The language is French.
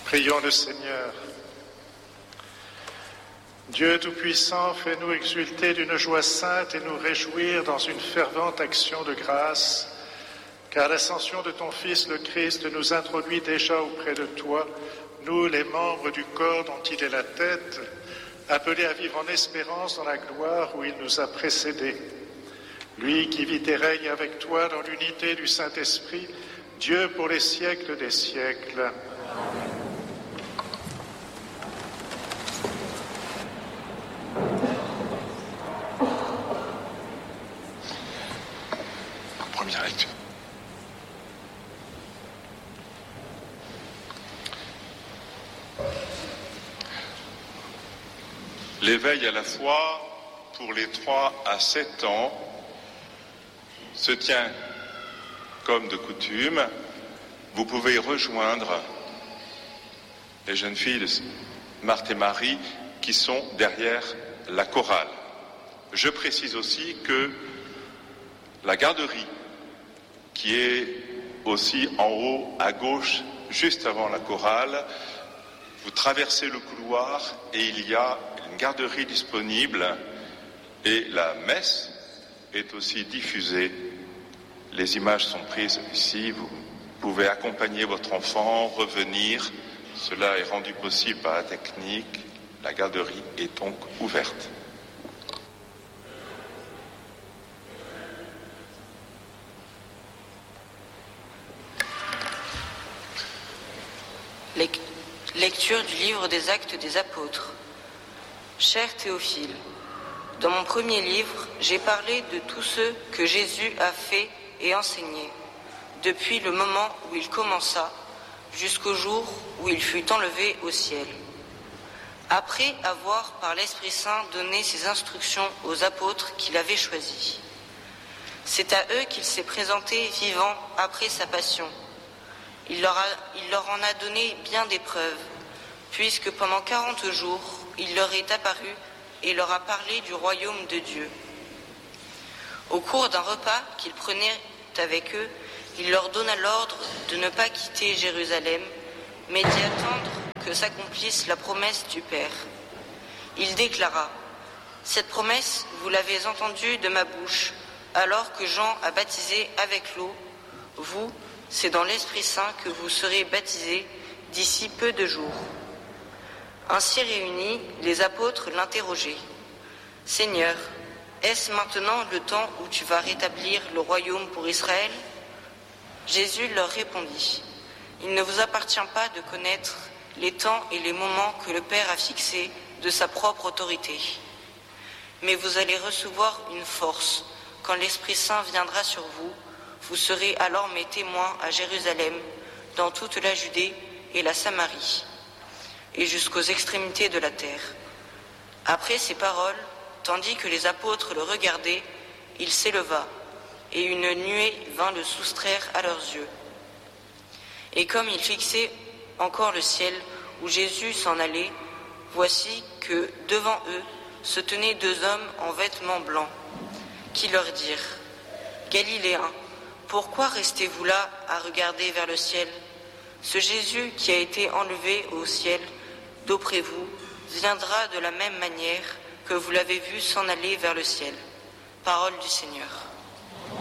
Prions le Seigneur. Dieu Tout-Puissant, fais-nous exulter d'une joie sainte et nous réjouir dans une fervente action de grâce, car l'ascension de ton Fils le Christ nous introduit déjà auprès de toi, nous les membres du corps dont il est la tête, appelés à vivre en espérance dans la gloire où il nous a précédés. Lui qui vit et règne avec toi dans l'unité du Saint-Esprit, Dieu pour les siècles des siècles. Première lecture. L'éveil à la foi pour les 3 à 7 ans se tient comme de coutume. Vous pouvez rejoindre les jeunes filles de Marthe et Marie qui sont derrière la chorale. Je précise aussi que la garderie, qui est aussi en haut à gauche, juste avant la chorale, vous traversez le couloir et il y a une garderie disponible et la messe est aussi diffusée. Les images sont prises ici, vous pouvez accompagner votre enfant, revenir. Cela est rendu possible par la technique. La garderie est donc ouverte. Lecture du livre des Actes des Apôtres. Cher Théophile, dans mon premier livre, j'ai parlé de tout ce que Jésus a fait et enseigné, depuis le moment où il commença, jusqu'au jour où il fut enlevé au ciel. Après avoir par l'Esprit Saint donné ses instructions aux apôtres qu'il avait choisis. C'est à eux qu'il s'est présenté vivant après sa passion. Il leur en a donné bien des preuves, puisque pendant 40 jours, il leur est apparu et leur a parlé du royaume de Dieu. Au cours d'un repas qu'il prenait avec eux, il leur donna l'ordre de ne pas quitter Jérusalem, mais d'y attendre que s'accomplisse la promesse du Père. Il déclara : « Cette promesse, vous l'avez entendue de ma bouche, alors que Jean a baptisé avec l'eau. Vous, c'est dans l'Esprit Saint que vous serez baptisés d'ici peu de jours. » Ainsi réunis, les apôtres l'interrogeaient. « Seigneur, est-ce maintenant le temps où tu vas rétablir le royaume pour Israël ?» Jésus leur répondit : « Il ne vous appartient pas de connaître les temps et les moments que le Père a fixés de sa propre autorité. Mais vous allez recevoir une force. Quand l'Esprit Saint viendra sur vous, vous serez alors mes témoins à Jérusalem, dans toute la Judée et la Samarie, et jusqu'aux extrémités de la terre. » Après ces paroles, tandis que les apôtres le regardaient, il s'éleva, et une nuée vint le soustraire à leurs yeux. Et comme ils fixaient encore le ciel où Jésus s'en allait, voici que, devant eux, se tenaient 2 hommes en vêtements blancs, qui leur dirent : « Galiléens, pourquoi restez-vous là à regarder vers le ciel ? Ce Jésus qui a été enlevé au ciel d'auprès vous viendra de la même manière que vous l'avez vu s'en aller vers le ciel. » Parole du Seigneur.